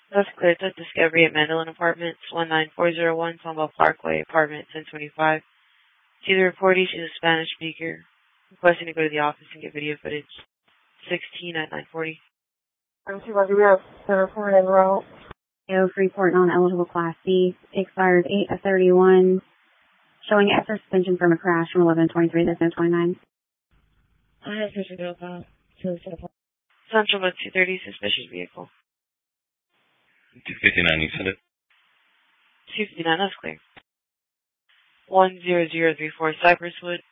That's clear. It's at Discovery at Mandolin Apartments, 19401 Sunbelt Parkway, apartment 1025. See the reportee, she's a Spanish speaker, requesting to go to the office and get video footage. 16 at 940. I'm Supervisor, we have the report en route. Freeport non-eligible Class C, expired 8 of 31, showing after suspension from a crash from 11:23 to 10:29. I have Fisher Bill file. Central Mode 230, suspicious vehicle. 259, you said it? 259, that's clear. 10034 Cypresswood,